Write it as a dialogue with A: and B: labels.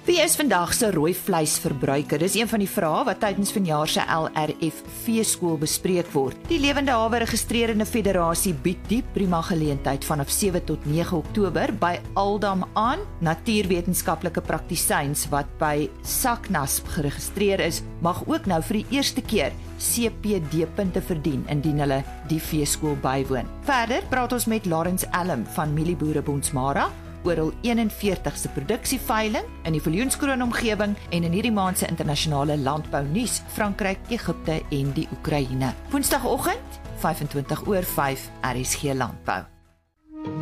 A: Wie is vandag se rooi vleisverbruiker? Dis een van die vrae wat tydens vanjaar se LRF veeskool bespreek word. Die Lewende Hawe Registrerende Federasie bied die prima geleentheid vanaf 7 tot 9 Oktober by Aldam aan. Natuurwetenskaplike praktisyns wat by SACNASP geregistreer is, mag ook nou vir die eerste keer CPD-punte verdien indien hulle die veeskool bywoon. Verder praat ons met Lawrence Allen van Mielieboere Bonsmara oor hul 41ste produksieveiling in die Viljoenskroon omgewing en in hierdie maand se internasionale landbounuus, Frankryk, Egipte en die Oekraïne. Woensdagoggend 5:25 RSG Landbou.